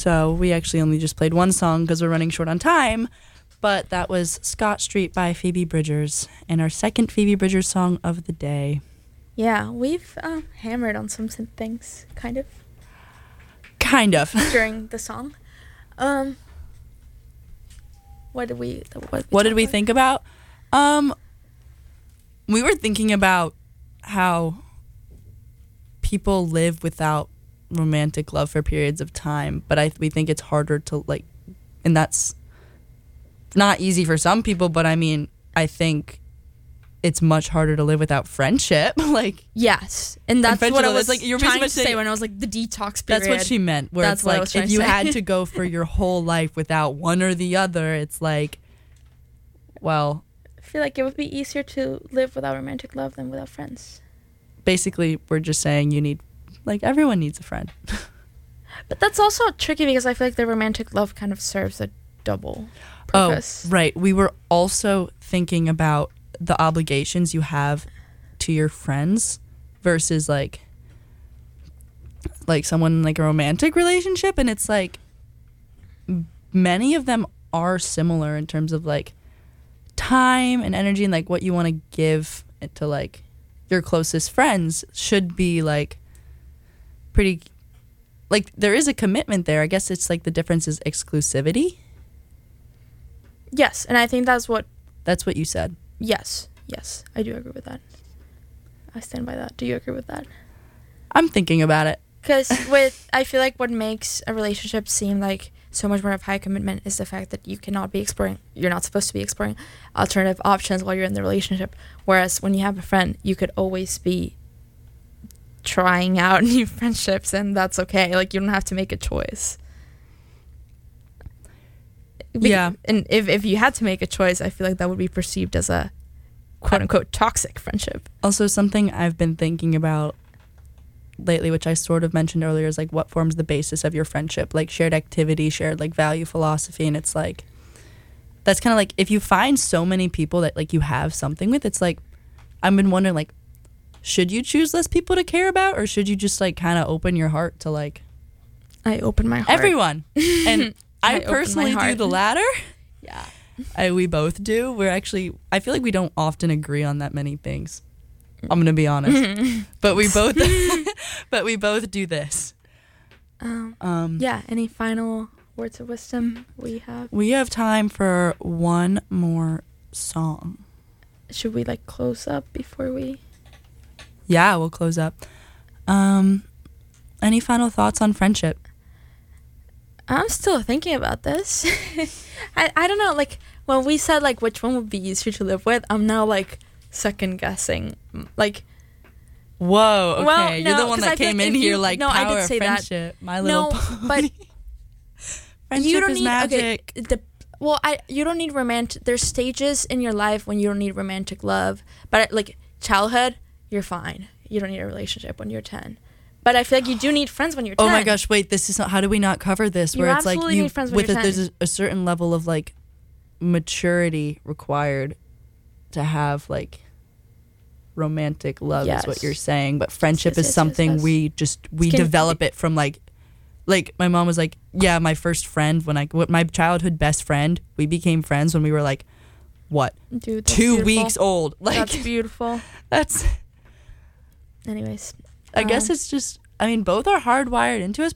So we actually only just played one song because we're running short on time. But that was Scott Street by Phoebe Bridgers, and our second Phoebe Bridgers song of the day. Yeah, we've hammered on some things, kind of. Kind of. During the song. What did we think about? We were thinking about how people live without romantic love for periods of time, but we think it's harder to, like, and that's not easy for some people, but I mean, I think it's much harder to live without friendship. Like, yes, and that's what I was like, you're trying to say when I was like the detox period. That's what she meant. Where that's it's like if you had to go for your whole life without one or the other, it's like, well, I feel like it would be easier to live without romantic love than without friends. Basically, we're just saying everyone needs a friend. But that's also tricky because I feel like the romantic love kind of serves a double purpose. Oh, right. We were also thinking about the obligations you have to your friends versus like someone in like a romantic relationship, and it's like many of them are similar in terms of like time and energy and like what you want to give to like your closest friends should be like pretty, like there is a commitment there. I guess it's like the difference is exclusivity. Yes, and I think that's what you said. Yes, I do agree with that. I stand by that. Do you agree with that? I'm thinking about it. Because I feel like what makes a relationship seem like so much more of high commitment is the fact that you're not supposed to be exploring alternative options while you're in the relationship. Whereas when you have a friend, you could always be trying out new friendships, and that's okay. Like, you don't have to make a choice. Yeah. And if you had to make a choice, I feel like that would be perceived as a quote-unquote toxic friendship. Also, something I've been thinking about lately, which I sort of mentioned earlier, is like what forms the basis of your friendship, like shared activity, shared like value, philosophy. And it's like, that's kind of like, if you find so many people that like you have something with, it's like, I've been wondering, like, should you choose less people to care about, or should you just like kind of open your heart to like I open my heart. Everyone. And I personally do the latter. Yeah. We both do. I feel like we don't often agree on that many things. I'm going to be honest. But we both do this. Yeah, any final words of wisdom we have? We have time for one more song. Should we like close up before we? Yeah, we'll close up. Any final thoughts on friendship? I'm still thinking about this. I don't know, like when we said like which one would be easier to live with, I'm now like second guessing. Like, whoa, okay, well, you're the one that came in here like no, power I did say of friendship. That. My Little Pony. But friendship you don't is need magic. You don't need romantic. There's stages in your life when you don't need romantic love, but like childhood, you're fine. You don't need a relationship when you're 10. But I feel like you do need friends when you're 10. Oh my gosh, wait, this is not, how do we not cover this? You where it's like absolutely need friends when you're 10. There's a certain level of like maturity required to have like romantic love. Yes. Is what you're saying. But friendship is Yes, something we develop it from like my mom was like, yeah, my first friend my childhood best friend, we became friends when we were like, what? Dude, 2 weeks old. Like, that's beautiful. That's Anyways. I guess it's just, I mean, both are hardwired into us,